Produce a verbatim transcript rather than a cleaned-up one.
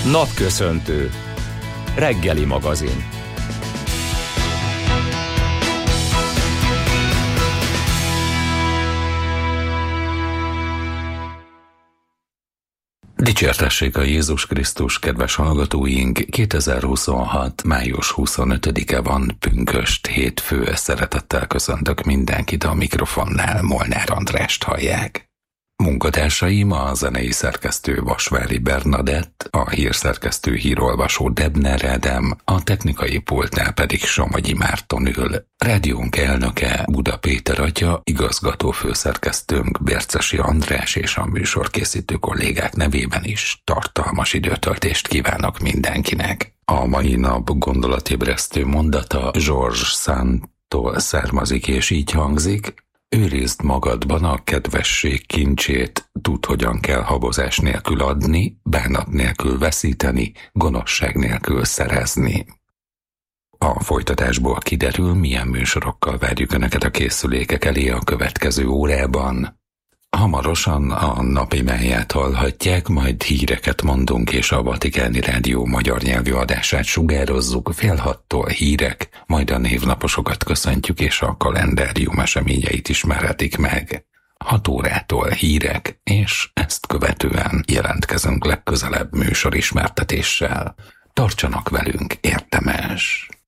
Napköszöntő. Reggeli magazin. Dicsértessék a Jézus Krisztus, kedves hallgatóink! kétezer-huszonhat. május huszonötödike van, pünkösd, hétfő. Szeretettel köszöntök mindenkit, a mikrofonnál Molnár Andrást hallják. Munkatársaim a zenei szerkesztő Vasvári Bernadett, a hírszerkesztő hírolvasó Debner Ádám, a technikai pultnál pedig Somogyi Márton ül. Rádiónk elnöke Buda Péter atya, igazgató főszerkesztőnk Bércesi András és a műsorkészítő kollégák nevében is tartalmas időtöltést kívánok mindenkinek. A mai nap gondolatébresztő mondata George Sandtól származik és így hangzik: őrizd magadban a kedvesség kincsét, tudd, hogyan kell habozás nélkül adni, bánat nélkül veszíteni, gonoszság nélkül szerezni. A folytatásból kiderül, milyen műsorokkal várjuk Önöket a készülékek elé a következő órában. Hamarosan a napi máját hallhatják, majd híreket mondunk, és a Vatikáni Rádió magyar nyelvű adását sugározzuk, fél hattól hírek, majd a névnaposokat köszöntjük, és a kalendárium eseményeit ismerhetik meg. Hat órától hírek, és ezt követően jelentkezünk legközelebb műsorismertetéssel. Tartsanak velünk, érdemes!